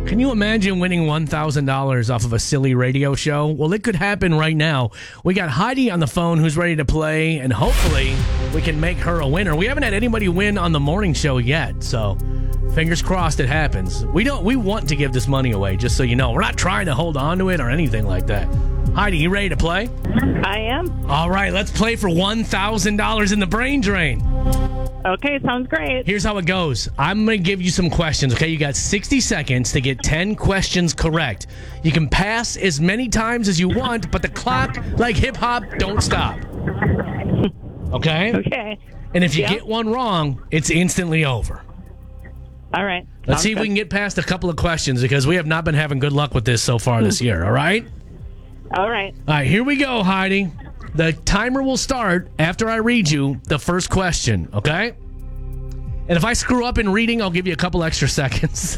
Can you imagine winning $1,000 off of a silly radio show? Well, it could happen right now. We got Heidi on the phone who's ready to play, and hopefully we can make her a winner. We haven't had anybody win on the morning show yet, so fingers crossed it happens. We want to give this money away, just so you know. We're not trying to hold on to it or anything like that. Heidi, you ready to play? I am. All right, let's play for $1,000 in the brain drain. Okay, sounds great. Here's how it goes. I'm going to give you some questions, okay? You got 60 seconds to get 10 questions correct. You can pass as many times as you want, but the clock, like hip-hop, don't stop. Okay? Okay. And if you get one wrong, it's instantly over. All right. Let's see if we can get past a couple of questions, because we have not been having good luck with this so far this year, all right? All right. All right, here we go, Heidi. The timer will start after I read you the first question, okay? And if I screw up in reading, I'll give you a couple extra seconds.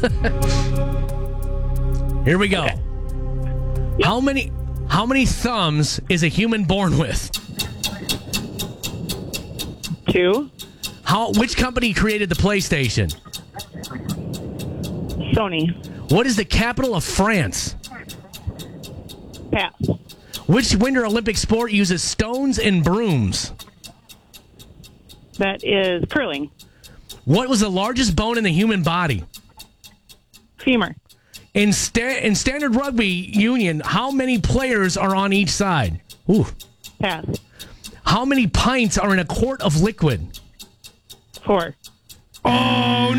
Here we go. Okay. Yep. How many thumbs is a human born with? 2. Which company created the PlayStation? Sony. What is the capital of France? Pass. Which Winter Olympic sport uses stones and brooms? That is curling. What was the largest bone in the human body? Femur. In standard rugby union, how many players are on each side? Ooh. Pass. How many pints are in a quart of liquid? 4. Oh,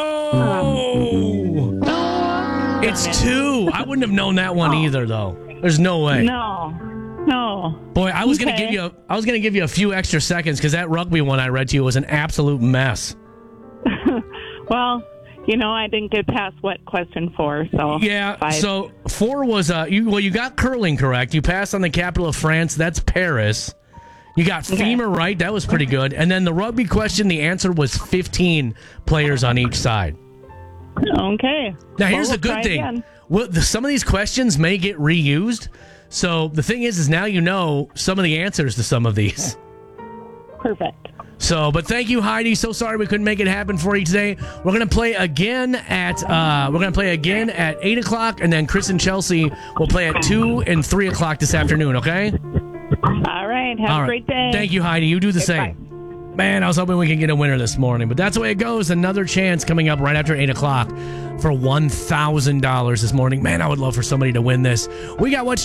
no! It's 2. I wouldn't have known that one either, though. There's no way. No. Boy, I was gonna give you a few extra seconds, because that rugby one I read to you was an absolute mess. Well, I didn't get past question 4, so yeah. 5. So 4 was you got curling correct. You passed on the capital of France. That's Paris. You got femur right. That was pretty good. And then the rugby question, the answer was 15 players on each side. Okay. Now here's the good thing. Some of these questions may get reused. So the thing is now you know some of the answers to some of these. Perfect. So, but thank you, Heidi. So sorry we couldn't make it happen for you today. We're gonna play again at 8:00, and then Chris and Chelsea will play at 2 and 3 o'clock this afternoon. Okay. All right. Have a great day. Thank you, Heidi. You do the same. Bye. Man, I was hoping we could get a winner this morning, but that's the way it goes. Another chance coming up right after 8:00 for $1,000 this morning. Man, I would love for somebody to win this. We got what's